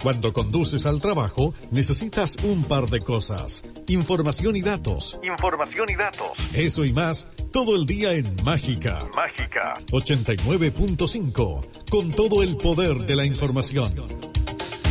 Cuando conduces al trabajo, necesitas un par de cosas: información y datos. Información y datos. Eso y más, todo el día en Mágica. Mágica. 89.5, con todo el poder de la información.